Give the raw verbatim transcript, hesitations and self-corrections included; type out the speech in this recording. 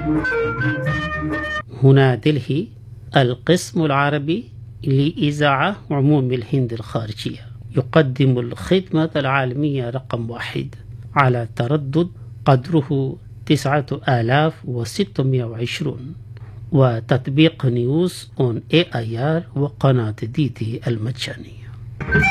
هنا دلهي، القسم العربي لإذاعة عموم الهند الخارجية، يقدم الخدمة العالمية رقم واحد على تردد قدره تسعة آلاف وستمائة وعشرين، وتطبيق نيوز اون اي اي ار وقناة دي تي المجانية.